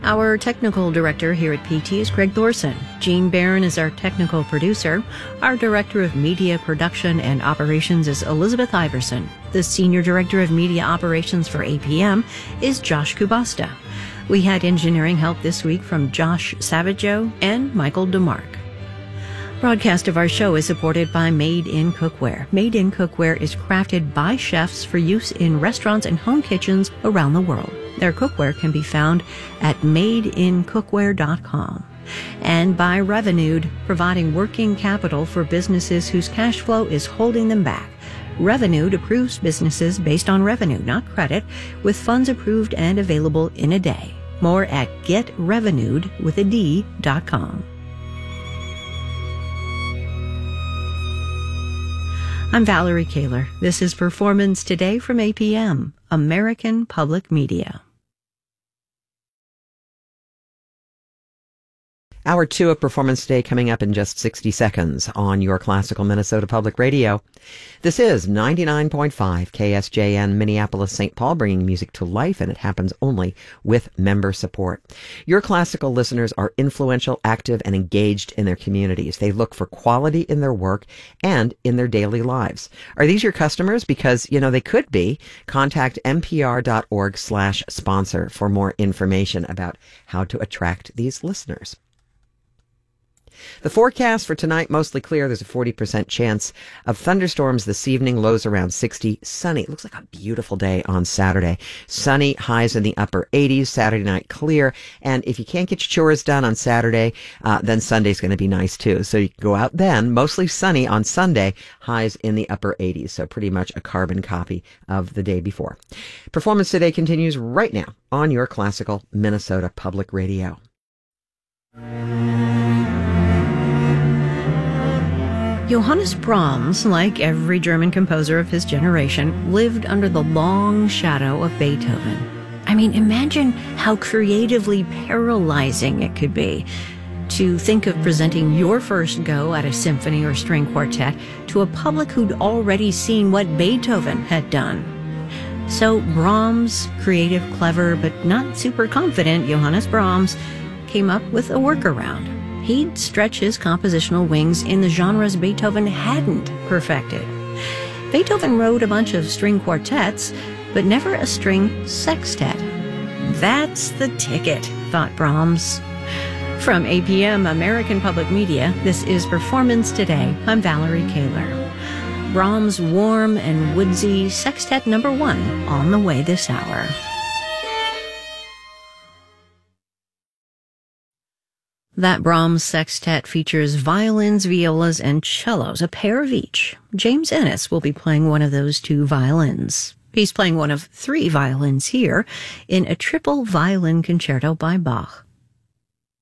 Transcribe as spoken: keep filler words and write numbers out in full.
Our technical director here at P T is Greg Thorson. Gene Barron is our technical producer. Our director of media production and operations is Elizabeth Iverson. The senior director of media operations for A P M is Josh Kubasta. We had engineering help this week from Josh Savageau and Michael DeMarc. Broadcast of our show is supported by Made in Cookware. Made in Cookware is crafted by chefs for use in restaurants and home kitchens around the world. Their cookware can be found at made in cookware dot com. And by Revenued, providing working capital for businesses whose cash flow is holding them back. Revenued approves businesses based on revenue, not credit, with funds approved and available in a day. More at get revenued with a D dot com. I'm Valerie Kaler. This is Performance Today from A P M, American Public Media. Hour two of Performance Today coming up in just sixty seconds on your classical Minnesota Public Radio. This is ninety-nine point five K S J N Minneapolis Saint Paul, bringing music to life, and it happens only with member support. Your classical listeners are influential, active, and engaged in their communities. They look for quality in their work and in their daily lives. Are these your customers? Because, you know, they could be. Contact npr.org slash sponsor for more information about how to attract these listeners. The forecast for tonight, mostly clear. There's a forty percent chance of thunderstorms this evening, lows around sixty. Sunny. It looks like a beautiful day on Saturday. Sunny, highs in the upper eighties. Saturday night, clear. And if you can't get your chores done on Saturday, uh, then Sunday's going to be nice too. So you can go out then. Mostly sunny on Sunday, highs in the upper eighties. So pretty much a carbon copy of the day before. Performance Today continues right now on your classical Minnesota Public Radio. Johannes Brahms, like every German composer of his generation, lived under the long shadow of Beethoven. I mean, imagine how creatively paralyzing it could be to think of presenting your first go at a symphony or string quartet to a public who'd already seen what Beethoven had done. So Brahms, creative, clever, but not super confident Johannes Brahms, came up with a workaround. He'd stretch his compositional wings in the genres Beethoven hadn't perfected. Beethoven wrote a bunch of string quartets, but never a string sextet. That's the ticket, thought Brahms. From A P M, American Public Media, this is Performance Today. I'm Valerie Kaler. Brahms' warm and woodsy sextet number one on the way this hour. That Brahms sextet features violins, violas, and cellos, a pair of each. James Ennis will be playing one of those two violins. He's playing one of three violins here in a triple violin concerto by Bach.